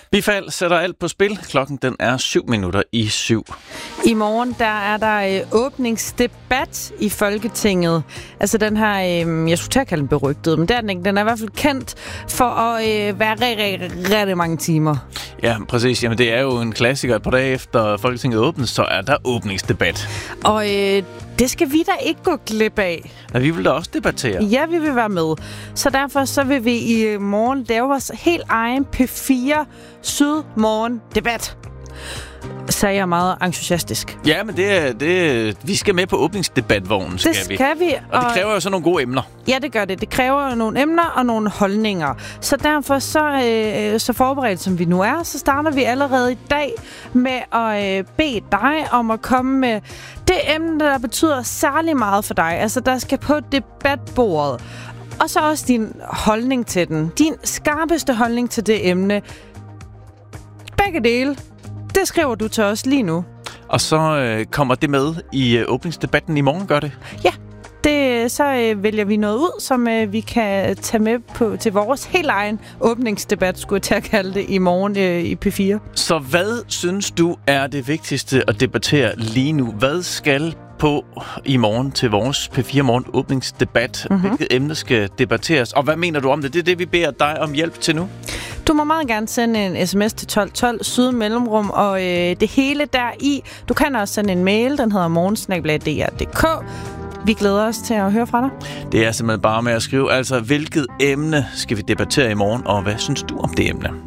Bifald sætter alt på spil. Klokken den er 7:07. I morgen der er der åbningsdebat i Folketinget. Altså den her, jeg skulle til at kalde den berygtet, men det er den ikke. Den er i hvert fald kendt for at være rigtig mange timer. Ja, præcis. Jamen det er jo en klassiker. Et par dage efter Folketinget åbnes, så er der åbningsdebat. Og det skal vi da ikke gå glip af. Ja, vi vil da også debattere. Ja, vi vil være med. Så derfor så vil vi i morgen lave vores helt egen P4 Sydmorgen debat. Så er jeg meget entusiastisk. Ja, men vi skal med på åbningsdebatvognen, det skal vi. Og det kræver jo så nogle gode emner. Ja, det gør det. Det kræver nogle emner og nogle holdninger. Så derfor, så forberedt som vi nu er, så starter vi allerede i dag med at bede dig om at komme med det emne, der betyder særlig meget for dig. Altså, der skal på debatbordet. Og så også din holdning til den. Din skarpeste holdning til det emne. Begge dele. Det skriver du til os lige nu. Og så kommer det med i åbningsdebatten i morgen, gør det? Ja, så vælger vi noget ud, som vi kan tage med til vores helt egen åbningsdebat, skulle jeg til at kalde det, i morgen i P4. Så hvad synes du er det vigtigste at debattere lige nu? Hvad skal på i morgen til vores P4 Morgen åbningsdebat? Hvilket emne skal debatteres? Og hvad mener du om det? Det er det, vi beder dig om hjælp til nu. Du må meget gerne sende en sms til 1212 syd mellemrum, og det hele deri. Du kan også sende en mail, den hedder morgen@dr.dk. Vi glæder os til at høre fra dig. Det er simpelthen bare med at skrive, altså hvilket emne skal vi debattere i morgen, og hvad synes du om det emne?